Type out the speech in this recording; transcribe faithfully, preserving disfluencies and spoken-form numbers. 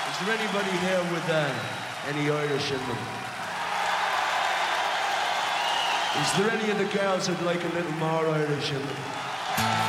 Is there anybody here with uh, any Irish in them? Is there any of the girls who'd like a little more Irish in them?